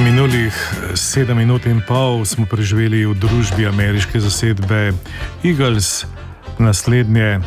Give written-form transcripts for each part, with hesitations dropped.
Minulih 7 minut in pol smo preživeli v družbi ameriške zasedbe Eagles, naslednjih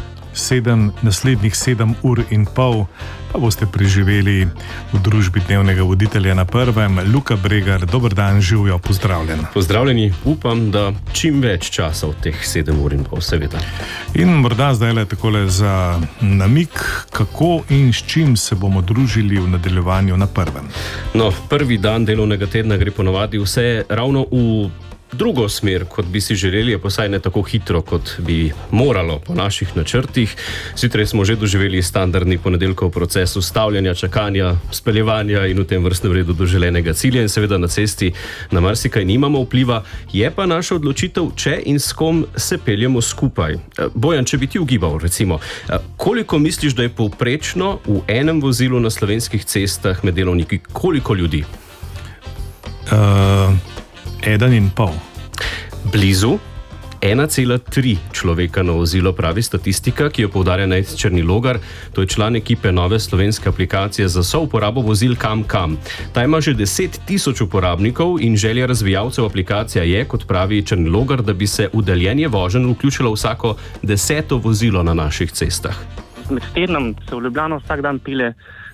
7 ur in pol pa boste preživeli v družbi dnevnega voditelja na Prvem, Luka Bregar. Dober dan, živijo, pozdravljen. Pozdravljeni, upam, da čim več časa v teh 7 ur in pol, seveda. In morda zdaj le takole za namik, kako in s čim se bomo družili v nadaljevanju na Prvem. No, prvi dan delovnega tedna gre ponovadi vse ravno v drugo smer, kot bi si želeli, pa vsaj ne tako hitro, kot bi moralo po naših načrtih. Zjutraj smo že doživeli standardni ponedeljkov proces ustavljanja, čakanja, speljevanja in v tem vrstnem redu do želenega cilja in seveda na cesti na marsikaj nimamo vpliva. Je pa naša odločitev, če in s kom se peljemo skupaj. Bojan, če bi ti ugibal, recimo, koliko misliš, da je povprečno v enem vozilu na slovenskih cestah med delovniki? Koliko ljudi? 1,5. Blizu. 1,3 človeka na vozilo, pravi statistika, ki jo poudarja Nejc Černilogar. To je član ekipe nove slovenske aplikacije za souporabo vozil KamKam. Ta ima že 10 tisoč uporabnikov in želja razvijalcev aplikacija je, kot pravi Černilogar, da bi se v deljenje voženj vključilo vsako 10. vozilo na naših cestah. Med tednom se v Ljubljano vsak dan pile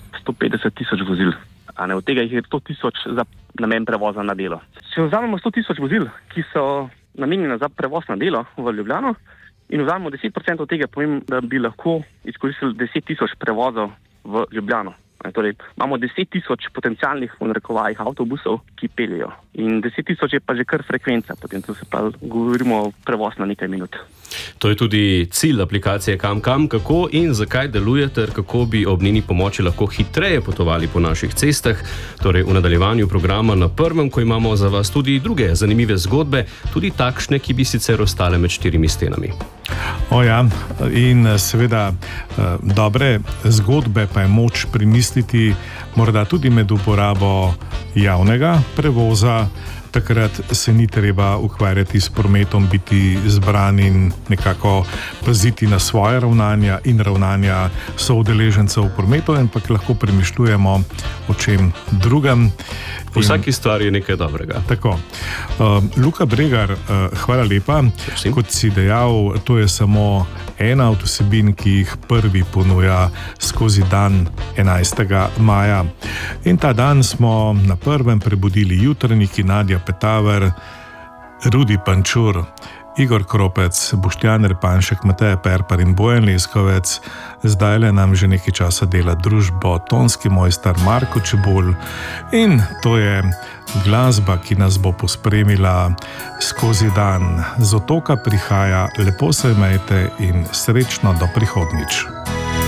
150 tisoč vozil. Od tega jih je 100 tisoč za namen prevoza na delo. Če vzamemo 100 tisoč vozil, ki so namenjena za prevoz na delo v Ljubljano, in vzamemo 10% od tega, pomeni, da bi lahko izkoristili 10 tisoč prevozov v Ljubljano. Torej, imamo 10 tisoč potencialnih, v narekovajih, avtobusov, ki peljejo. In 10 tisoč je pa že kar frekvenca, potem to se pa govorimo o prevoz na nekaj minut. To je tudi cilj aplikacije KamKam, kako in zakaj deluje ter kako bi ob njeni pomoči lahko hitreje potovali po naših cestah. Torej v nadaljevanju programa na Prvem, ko imamo za vas tudi druge zanimive zgodbe, tudi takšne, ki bi sicer ostale med 4 stenami. Ja, in seveda dobre zgodbe pa je moč primisliti morda tudi med uporabo javnega prevoza. Takrat se ni treba ukvarjati s prometom, biti zbran in nekako paziti na svoje ravnanja in ravnanja soudeležencev v prometu, ampak lahko premišljujemo o čem drugem. V vsaki stvari je nekaj dobrega. Tako. Luka Bregar, hvala lepa. Kot si dejal, to je samo ena od vsebin, ki jih Prvi ponuja skozi dan 11. maja. In ta dan smo na Prvem prebudili jutranjiki Nadja Petaver, Rudi Pančur, Igor Kropec, Boštjan Repanšek, Mateja Perpar in Bojan Leskovec. Zdajle nam že nekaj časa dela družbo tonski mojster Marko Čebulj in to je glasba, ki nas bo pospremila skozi dan. Z otoka prihaja, lepo se imejte in srečno do prihodnjič.